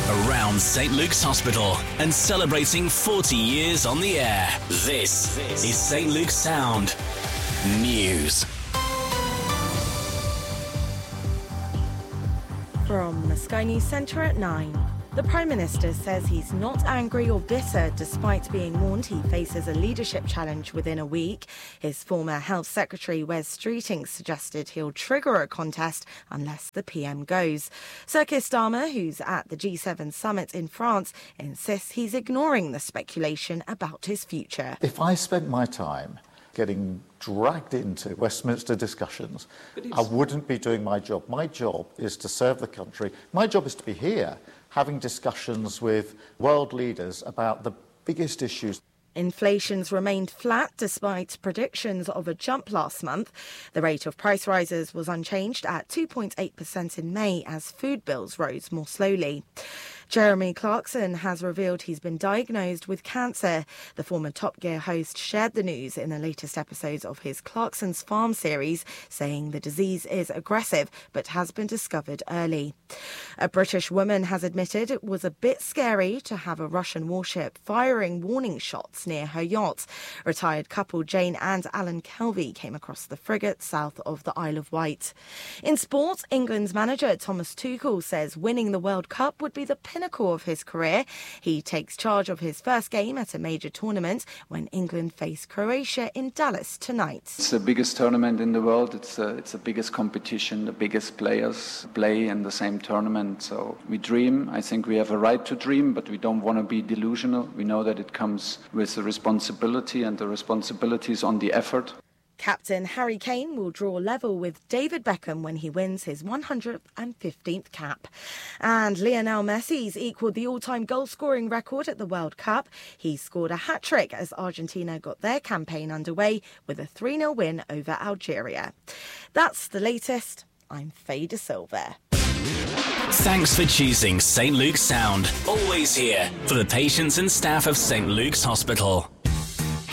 around St. Luke's Hospital and celebrating 40 years on the air. This is St. Luke's Sound News. From the Sky News Centre at 9. The Prime Minister says he's not angry or bitter despite being warned he faces a leadership challenge within a week. His former Health Secretary Wes Streeting suggested he'll trigger a contest unless the PM goes. Sir Keir Starmer, who's at the G7 summit in France, insists he's ignoring the speculation about his future. If I spent my time getting dragged into Westminster discussions, I wouldn't be doing my job. My job is to serve the country. My job is to be here having discussions with world leaders about the biggest issues. Inflation's remained flat despite predictions of a jump last month. The rate of price rises was unchanged at 2.8% in May as food bills rose more slowly. Jeremy Clarkson has revealed he's been diagnosed with cancer. The former Top Gear host shared the news in the latest episodes of his Clarkson's Farm series, saying the disease is aggressive but has been discovered early. A British woman has admitted it was a bit scary to have a Russian warship firing warning shots near her yacht. Retired couple Jane and Alan Kelvey came across the frigate south of the Isle of Wight. In sport, England's manager Thomas Tuchel says winning the World Cup would be the pinnacle of his career. He takes charge of his first game at a major tournament when England face Croatia in Dallas tonight. It's the biggest tournament in the world. It's the biggest competition. The biggest players play in the same tournament. So we dream. I think we have a right to dream, but we don't want to be delusional. We know that it comes with a responsibility, and the responsibility is on the effort. Captain Harry Kane will draw level with David Beckham when he wins his 115th cap. And Lionel Messi's equalled the all-time goal-scoring record at the World Cup. He scored a hat-trick as Argentina got their campaign underway with a 3-0 win over Algeria. That's the latest. I'm Faye De Silva. Thanks for choosing St. Luke's Sound. Always here for the patients and staff of St. Luke's Hospital.